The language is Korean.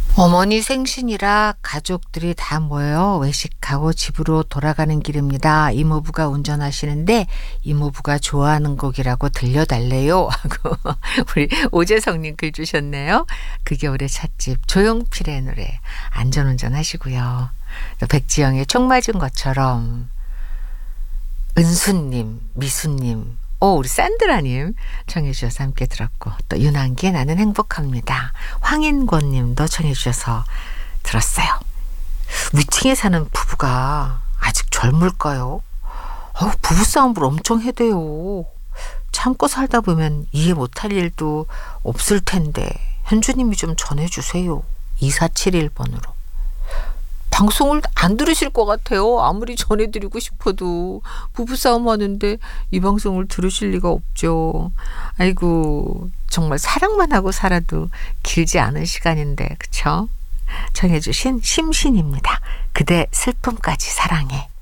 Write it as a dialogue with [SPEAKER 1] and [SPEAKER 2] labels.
[SPEAKER 1] 어머니 생신이라 가족들이 다 모여 외식하고 집으로 돌아가는 길입니다. 이모부가 운전하시는데 이모부가 좋아하는 곡이라고 들려달래요 하고 우리 오재성님 글 주셨네요. 그 겨울의 찻집 조용필의 노래 안전운전 하시고요. 또 백지영의 총 맞은 것처럼, 은수님, 미수님, 우리 산드라님 청해 주셔서 함께 들었고, 또 윤한기의 나는 행복합니다. 황인권 님도 청해 주셔서 들었어요. 위층에 사는 부부가 아직 젊을까요? 부부싸움을 엄청 해대요. 참고 살다 보면 이해 못할 일도 없을 텐데 현주님이 좀 전해주세요. 2471번으로. 방송을 안 들으실 것 같아요. 아무리 전해드리고 싶어도 부부싸움 하는데 이 방송을 들으실 리가 없죠. 아이고, 정말 사랑만 하고 살아도 길지 않은 시간인데, 그쵸? 정해주신 심신입니다. 그대 슬픔까지 사랑해.